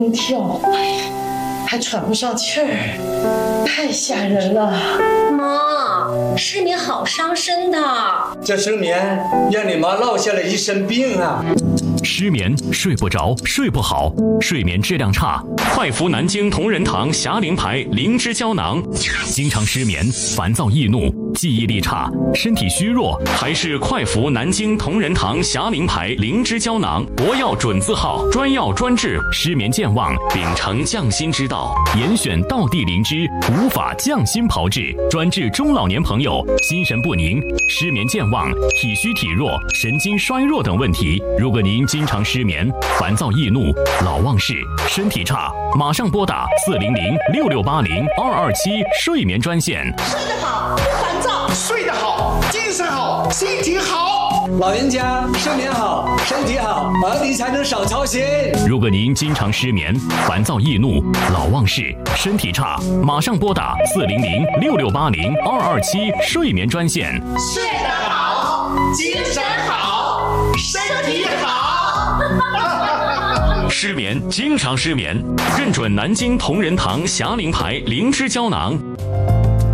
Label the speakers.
Speaker 1: 跳，还喘不上气儿，太吓人了。
Speaker 2: 妈，失眠好伤身的。
Speaker 3: 这失眠让你妈落下了一身病啊！
Speaker 4: 失眠、睡不着、睡不好、睡眠质量差，快服南京同仁堂霞灵牌灵芝胶囊。经常失眠、烦躁易怒、记忆力差、身体虚弱，还是快服南京同仁堂霞灵牌灵芝胶囊。国药准字号，专药专治失眠健忘，秉承匠心之道，严选道地灵芝，无法匠心炮制，专治中老年朋友心神不宁、失眠健忘、体虚体弱、神经衰弱等问题。如果您经常失眠、烦躁易怒、老忘事、身体差，马上拨打400-6680-2227睡眠专线。
Speaker 2: 睡得好，不烦躁；
Speaker 5: 睡得好，精神好，心情好。
Speaker 3: 老人家睡眠好，身体好，儿女才能少操心。
Speaker 4: 如果您经常失眠、烦躁易怒、老忘事、身体差，马上拨打400-6680-2227睡眠专线。
Speaker 5: 睡得好，精神好，身体好。
Speaker 4: 失眠，经常失眠，认准南京同仁堂霞灵牌灵芝胶囊。